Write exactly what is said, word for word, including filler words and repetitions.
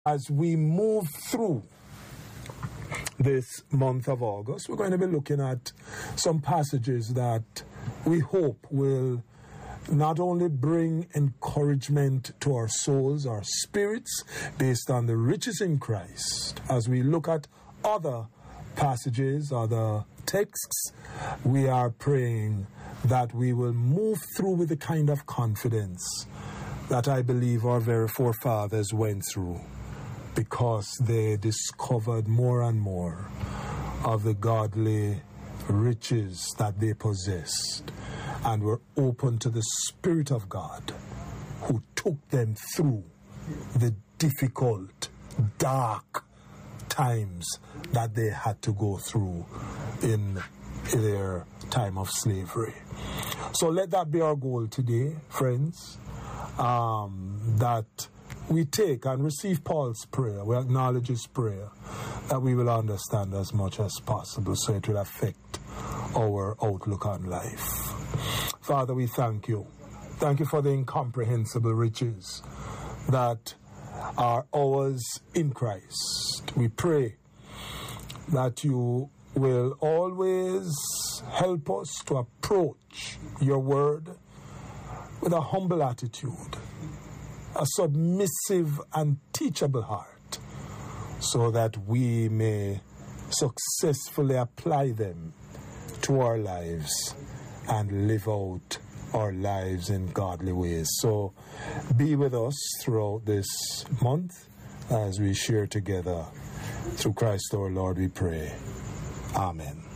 As we move through this month of August, we're going to be looking at some passages that we hope will not only bring encouragement to our souls, our spirits, based on the riches in Christ. As we look at other passages, other texts, we are praying that we will move through with the kind of confidence that I believe our very forefathers went through, because they discovered more and more of the godly riches that they possessed and were open to the Spirit of God, who took them through the difficult, dark times that they had to go through in their time of slavery. So let that be our goal today, friends, um, that we take and receive Paul's prayer, we acknowledge his prayer, that we will understand as much as possible so it will affect our outlook on life. Father, we thank you. Thank you for the incomprehensible riches that are ours in Christ. We pray that you will always help us to approach your word with a humble attitude, a submissive and teachable heart, so that we may successfully apply them to our lives and live out our lives in godly ways. So be with us throughout this month as we share together. Through Christ our Lord we pray. Amen.